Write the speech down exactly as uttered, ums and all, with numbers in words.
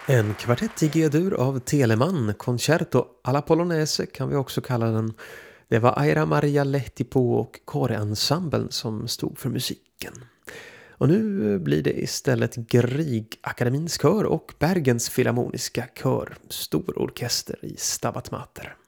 En kvartett i G-dur av Telemann, Concerto alla Polonaise kan vi också kalla den. Det var Aira Maria Lehtipo och Kåre-ensemblen som stod för musiken. Och nu blir det istället Grieg Akademins kör och Bergens Filharmoniska kör, stor orkester i Stabat Mater.